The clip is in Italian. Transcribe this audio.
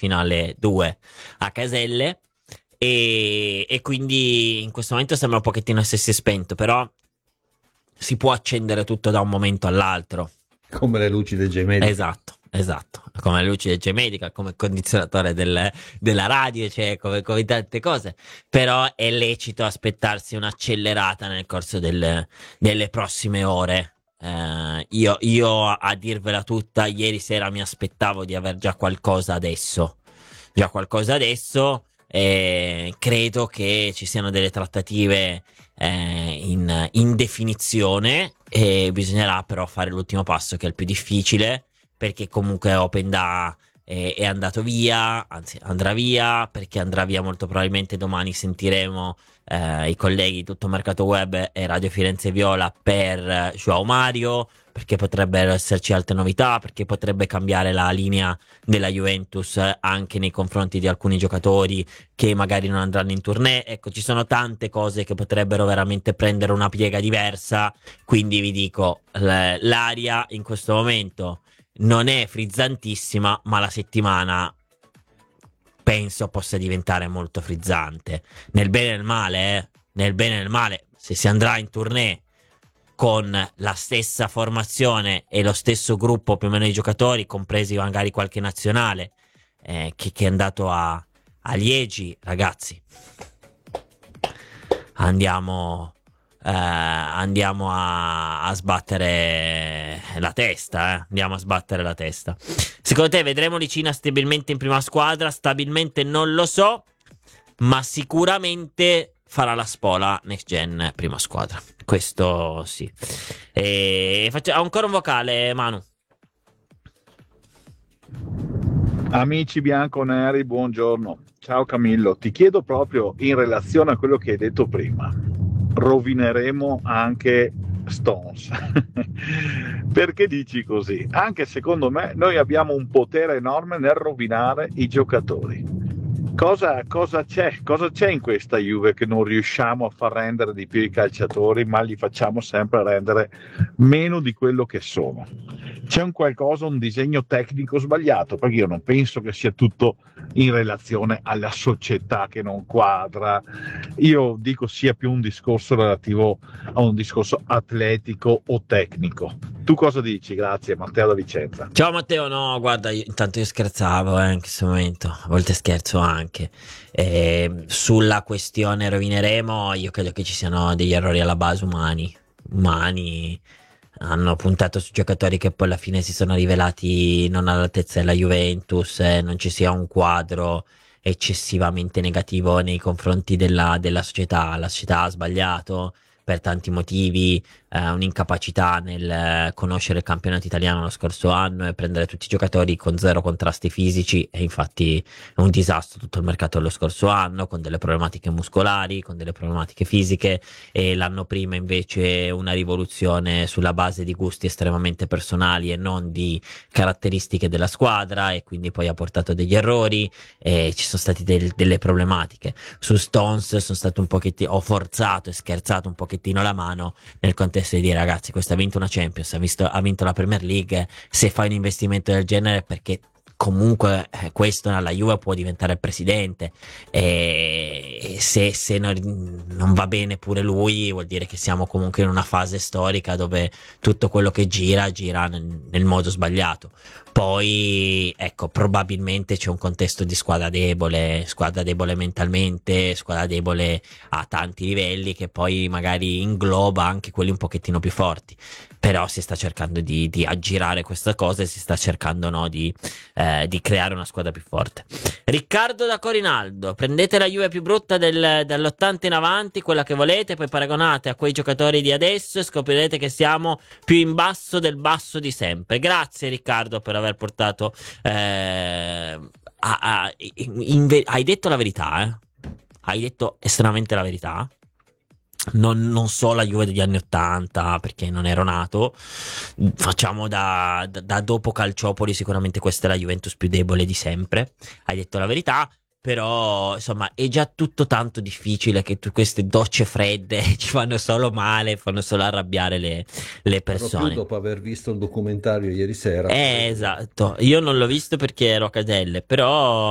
fino alle 2 a Caselle e quindi in questo momento sembra un pochettino essersi spento, però si può accendere tutto da un momento all'altro. Come le luci del J-Medical. Esatto, come le luci del J-Medical, come condizionatore della radio, cioè come tante cose, però è lecito aspettarsi un'accelerata nel corso delle prossime ore. Io a dirvela tutta, ieri sera mi aspettavo di aver già qualcosa adesso, credo che ci siano delle trattative in definizione e bisognerà però fare l'ultimo passo che è il più difficile perché comunque Openda è andato via, anzi andrà via perché andrà via molto probabilmente domani sentiremo i colleghi di Tutto Mercato Web e Radio Firenze Viola per João Mario perché potrebbero esserci altre novità, perché potrebbe cambiare la linea della Juventus anche nei confronti di alcuni giocatori che magari non andranno in tournée. Ecco, ci sono tante cose che potrebbero veramente prendere una piega diversa, quindi vi dico, l'aria in questo momento non è frizzantissima, ma la settimana penso possa diventare molto frizzante. Nel bene e nel male, nel bene e nel male, se si andrà in tournée con la stessa formazione e lo stesso gruppo più o meno di giocatori, compresi magari qualche nazionale che è andato a Liegi, ragazzi, andiamo a sbattere la testa, andiamo a sbattere la testa. Secondo te vedremo Licina stabilmente in prima squadra? Stabilmente non lo so, ma sicuramente farà la spola next gen prima squadra, questo sì. Ha ancora un vocale, Manu. Amici bianconeri, buongiorno. Ciao Camillo, ti chiedo proprio in relazione a quello che hai detto prima. Rovineremo anche Stones. Perché dici così? Anche secondo me noi abbiamo un potere enorme nel rovinare i giocatori. Cosa c'è? Cosa c'è in questa Juve che non riusciamo a far rendere di più i calciatori, ma li facciamo sempre rendere meno di quello che sono? C'è un disegno tecnico sbagliato, perché io non penso che sia tutto in relazione alla società che non quadra. Io dico sia più un discorso relativo a un discorso atletico o tecnico. Tu cosa dici? Grazie, Matteo da Vicenza. Ciao Matteo, no, guarda, intanto io scherzavo in questo momento, a volte scherzo anche. Sulla questione rovineremo, io credo che ci siano degli errori alla base umani, hanno puntato su giocatori che poi alla fine si sono rivelati non all'altezza della Juventus, non ci sia un quadro eccessivamente negativo nei confronti della società. La società ha sbagliato per tanti motivi, un'incapacità nel conoscere il campionato italiano lo scorso anno e prendere tutti i giocatori con zero contrasti fisici, e infatti è un disastro tutto il mercato dello scorso anno, con delle problematiche muscolari, con delle problematiche fisiche, e l'anno prima invece una rivoluzione sulla base di gusti estremamente personali e non di caratteristiche della squadra, e quindi poi ha portato degli errori e ci sono state delle problematiche. Su Stones sono stato un pochettino, ho forzato e scherzato un pochettino la mano nel contesto di dire, ragazzi, questo ha vinto una Champions, ha vinto la Premier League, se fai un investimento del genere perché comunque questo alla Juve può diventare il presidente, e se non va bene pure lui, vuol dire che siamo comunque in una fase storica dove tutto quello che gira nel modo sbagliato. Poi ecco, probabilmente c'è un contesto di squadra debole mentalmente, squadra debole a tanti livelli, che poi magari ingloba anche quelli un pochettino più forti, però si sta cercando di aggirare questa cosa e si sta cercando, no, di creare una squadra più forte. Riccardo da Corinaldo: prendete la Juve più brutta dall'80 in avanti, quella che volete, poi paragonate a quei giocatori di adesso e scoprirete che siamo più in basso del basso di sempre. Grazie Riccardo per aver portato hai detto la verità, hai detto estremamente la verità. Non so la Juve degli anni 80 perché non ero nato, facciamo da dopo Calciopoli, sicuramente questa è la Juventus più debole di sempre, hai detto la verità, però insomma è già tutto tanto difficile che queste docce fredde ci fanno solo male, fanno solo arrabbiare le Proprio persone. dopo aver visto il documentario ieri sera. Esatto, io non l'ho visto perché ero a Caselle, però